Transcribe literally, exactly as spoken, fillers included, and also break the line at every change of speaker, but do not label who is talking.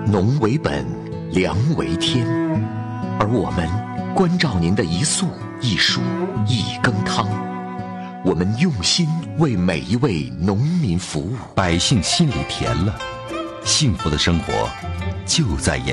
农为本，粮为天，而我们关照您的一粟一蔬一羹汤，我们用心为每一位农民服务，
百姓心里甜了，幸福的生活就在眼